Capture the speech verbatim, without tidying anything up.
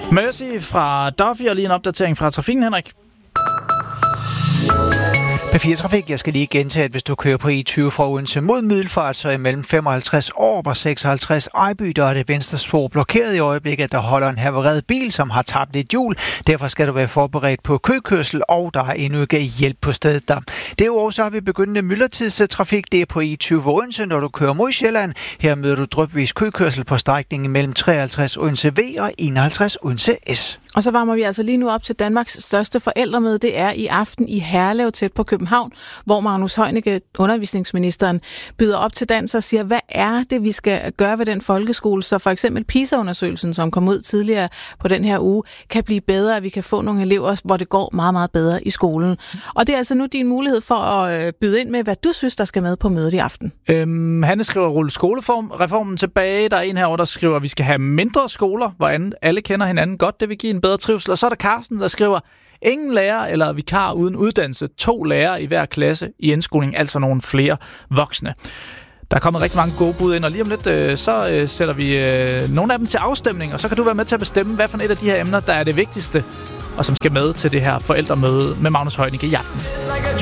Mercy fra Duffy, og lige en opdatering fra trafikken, Henrik. P fire Trafik, jeg skal lige gentage, at hvis du kører på E tyve fra Odense mod Middelfart, så imellem femoghalvtreds år og seksoghalvtreds Ejby, der er det venstre spor blokeret i øjeblikket, der holder en havareret bil, som har tabt et hjul. Derfor skal du være forberedt på køkørsel, og der er endnu ikke hjælp på stedet der. Derudover så har vi begyndende myldretidstrafik. Det er på E tyve Odense, når du kører mod Sjælland. Her møder du drypvis køkørsel på strækningen mellem treoghalvtreds Odense V og enoghalvtreds Odense S. Og så varmer vi altså lige nu op til Danmarks største forældremøde. Det er i aften i Herlev, tæt på København, hvor Magnus Heunicke, undervisningsministeren, byder op til dans og siger, hvad er det, vi skal gøre ved den folkeskole, så for eksempel PISA-undersøgelsen, som kom ud tidligere på den her uge, kan blive bedre, at vi kan få nogle elever, hvor det går meget, meget bedre i skolen. Og det er altså nu din mulighed for at byde ind med, hvad du synes, der skal med på mødet i aften. Øhm, Hanne skriver, rulle skolereformen tilbage. Der er en herovre, der skriver, at vi skal have mindre skoler, hvor alle kender hinanden godt. Det vil give en bedre trivsel. Og så er der Carsten, der skriver, ingen lærer eller vikar uden uddannelse, to lærere i hver klasse i indskoling, altså nogle flere voksne. Der er kommet rigtig mange gode bud ind, og lige om lidt, øh, så øh, sætter vi øh, nogle af dem til afstemning, og så kan du være med til at bestemme, hvad for et af de her emner, der er det vigtigste, og som skal med til det her forældremøde med Magnus Heunicke i aften.